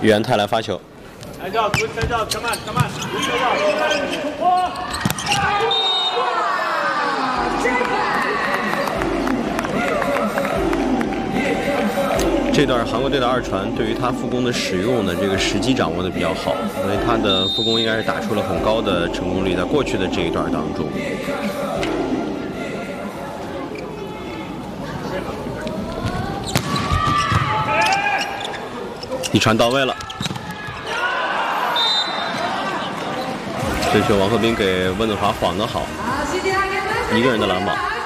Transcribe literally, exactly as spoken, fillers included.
袁泰来发球。 抬脚，抬脚，慢慢，慢慢，抬脚。哇！ 这段韩国队的二传对于他副攻的使用呢，这个时机掌握的比较好，所以他的副攻应该是打出了很高的成功率，在过去的这一段当中。一传到位了，这球王鹤斌给温子华晃得好，一个人的篮板。